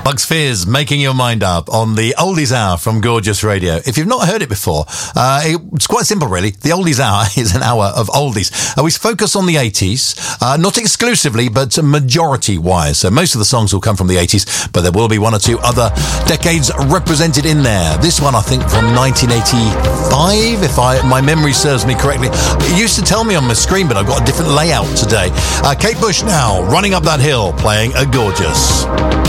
Bugs Fizz, Making Your Mind Up on the Oldies Hour from Gorgeous Radio. If you've not heard it before, it's quite simple really. The Oldies Hour is an hour of oldies. We focus on the 80s, not exclusively, but majority-wise. So most of the songs will come from the 80s, but there will be one or two other decades represented in there. This one, I think, from 1985, if my memory serves me correctly. It used to tell me on my screen, but I've got a different layout today. Kate Bush now, Running Up That Hill, playing a Gorgeous.